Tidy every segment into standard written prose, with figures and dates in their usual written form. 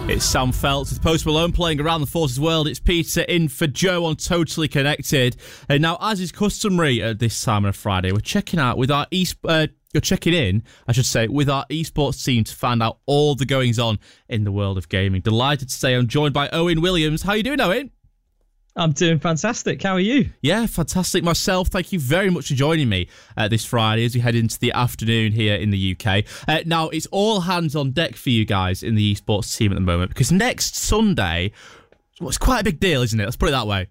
It's Sam Feltz with Post Malone playing Around the Forces World. It's Peter in for Joe on Totally Connected. And now, as is customary at this time on a Friday, we're checking in, with our esports team to find out all the goings on in the world of gaming. Delighted to say I'm joined by Owen Williams. How are you doing, Owen? I'm doing fantastic. How are you? Yeah, fantastic myself. Thank you very much for joining me this Friday as we head into the afternoon here in the UK. Now, it's all hands on deck for you guys in the esports team at the moment, because next Sunday, well, it's quite a big deal, isn't it? Let's put it that way.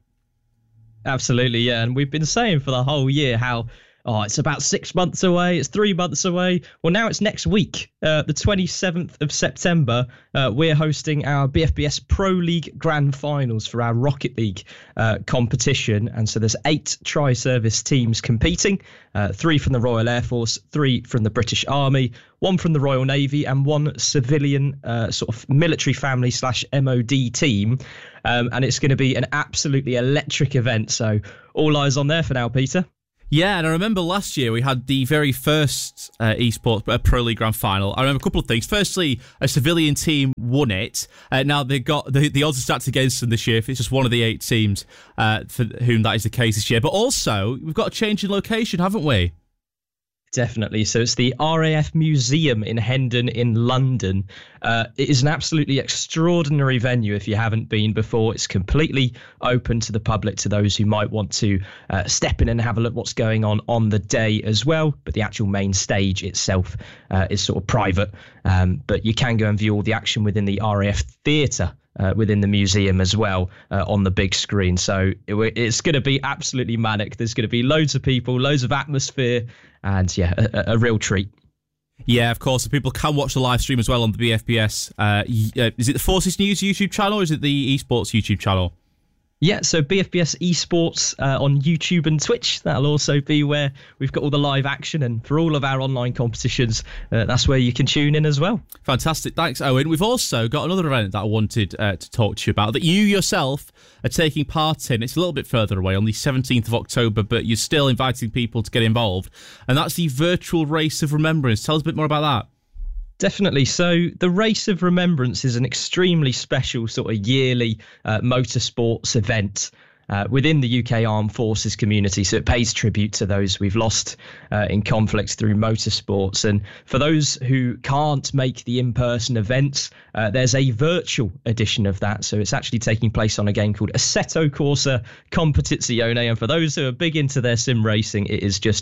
Absolutely, yeah. And we've been saying for the whole year how, it's about 6 months away, it's 3 months away. Well, now it's next week, the 27th of September. We're hosting our BFBS Pro League Grand Finals for our Rocket League competition. And so there's 8 tri-service teams competing, 3 from the Royal Air Force, 3 from the British Army, 1 from the Royal Navy, and 1 civilian sort of military family / MOD team. And it's going to be an absolutely electric event. So all eyes on there for now, Peter. Yeah, and I remember last year we had the very first esports Pro League Grand Final. I remember a couple of things. Firstly, a civilian team won it. Now they got the odds are stacked against them this year. If it's just one of the 8 teams for whom that is the case this year. But also, we've got a change in location, haven't we? Definitely. So it's the RAF Museum in Hendon in London. It is an absolutely extraordinary venue if you haven't been before. It's completely open to the public, to those who might want to step in and have a look what's going on the day as well. But the actual main stage itself is sort of private. But you can go and view all the action within the RAF theatre within the museum as well on the big screen. So it's going to be absolutely manic. There's going to be loads of people, loads of atmosphere, and yeah, a real treat. Yeah, of course. So people can watch the live stream as well on the BFBS. Is it the Forces News YouTube channel or is it the Esports YouTube channel? Yeah, so BFBS Esports on YouTube and Twitch. That'll also be where we've got all the live action. And for all of our online competitions, that's where you can tune in as well. Fantastic. Thanks, Owen. We've also got another event that I wanted to talk to you about that you yourself are taking part in. It's a little bit further away on the 17th of October, but you're still inviting people to get involved. And that's the Virtual Race of Remembrance. Tell us a bit more about that. Definitely. So the Race of Remembrance is an extremely special sort of yearly motorsports event within the UK Armed Forces community. So it pays tribute to those we've lost in conflicts through motorsports. And for those who can't make the in-person events, there's a virtual edition of that. So it's actually taking place on a game called Assetto Corsa Competizione. And for those who are big into their sim racing, it is just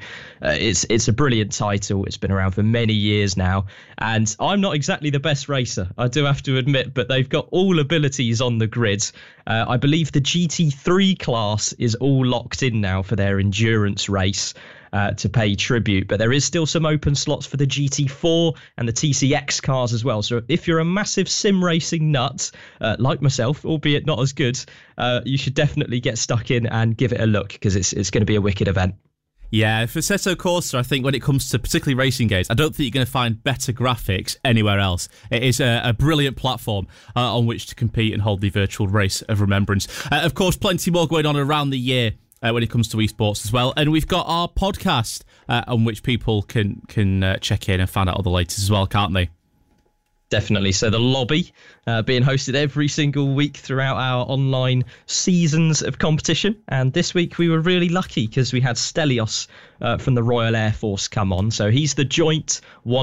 it's a brilliant title. It's been around for many years now. And I'm not exactly the best racer, I do have to admit, but they've got all abilities on the grid. I believe the GT3 class is all locked in now for their endurance race to pay tribute, but there is still some open slots for the GT4 and the TCX cars as well. So if you're a massive sim racing nut like myself, albeit not as good, you should definitely get stuck in and give it a look, because it's going to be a wicked event. Yeah, for Assetto Corsa, I think when it comes to particularly racing games, I don't think you're going to find better graphics anywhere else. It is a brilliant platform on which to compete and hold the Virtual Race of Remembrance. Of course, plenty more going on around the year when it comes to esports as well. And we've got our podcast on which people can check in and find out all the latest as well, can't they? Definitely. So the lobby being hosted every single week throughout our online seasons of competition. And this week we were really lucky because we had Stelios from the Royal Air Force come on. So he's the joint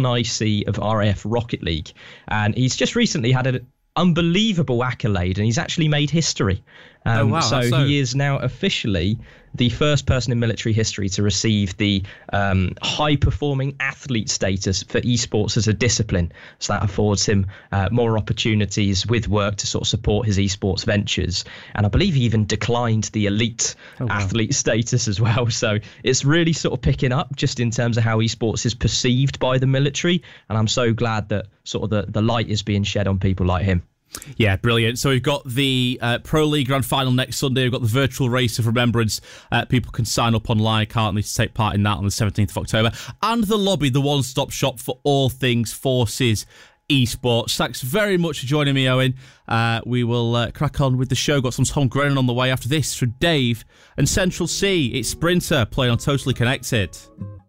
1IC of RAF Rocket League. And he's just recently had an unbelievable accolade, and he's actually made history. So he is now officially the first person in military history to receive the high-performing athlete status for esports as a discipline. So that affords him more opportunities with work to sort of support his esports ventures. And I believe he even declined the elite athlete status as well. So it's really sort of picking up just in terms of how esports is perceived by the military. And I'm so glad that sort of the light is being shed on people like him. Yeah, brilliant. So we've got the Pro League Grand Final next Sunday. We've got the Virtual Race of Remembrance. People can sign up online, can't they, to take part in that on the 17th of October. And the lobby, the one-stop shop for all things Forces esports. Thanks very much for joining me, Owen. We will crack on with the show. Got some Tom Grennan on the way after this from Dave and Central C. It's Sprinter playing on Totally Connected.